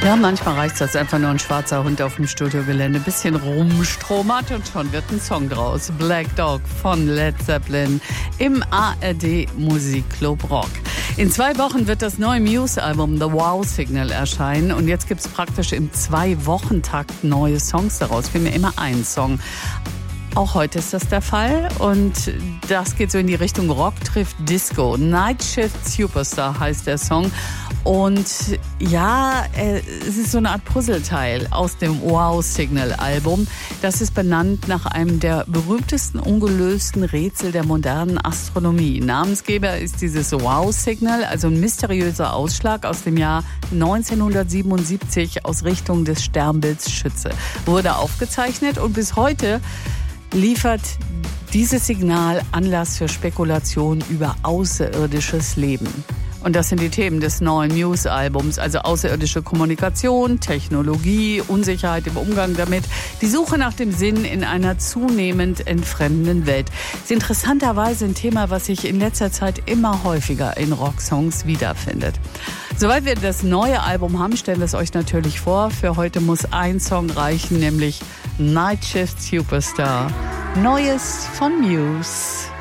Ja, manchmal reicht das einfach nur ein schwarzer Hund auf dem Studiogelände. Ein bisschen rumstromert und schon wird ein Song draus. Black Dog von Led Zeppelin im ARD Musikclub Rock. In 2 Wochen wird das neue Muse-Album The Wow Signal erscheinen. Und jetzt gibt's praktisch im 2-Wochen-Takt neue Songs daraus. Vielmehr immer einen Song. Auch heute ist das der Fall und das geht so in die Richtung Rock trifft Disco. Night Shift Superstar heißt der Song und ja, es ist so eine Art Puzzleteil aus dem Wow Signal Album. Das ist benannt nach einem der berühmtesten ungelösten Rätsel der modernen Astronomie. Namensgeber ist dieses Wow Signal, also ein mysteriöser Ausschlag aus dem Jahr 1977 aus Richtung des Sternbilds Schütze. Wurde aufgezeichnet und bis heute liefert dieses Signal Anlass für Spekulationen über außerirdisches Leben. Und das sind die Themen des neuen Muse-Albums, also außerirdische Kommunikation, Technologie, Unsicherheit im Umgang damit, die Suche nach dem Sinn in einer zunehmend entfremdenden Welt. Das ist interessanterweise ein Thema, was sich in letzter Zeit immer häufiger in Rocksongs wiederfindet. Soweit wir das neue Album haben, stellen wir es euch natürlich vor. Für heute muss ein Song reichen, nämlich Night Shift Superstar. Neues von Muse.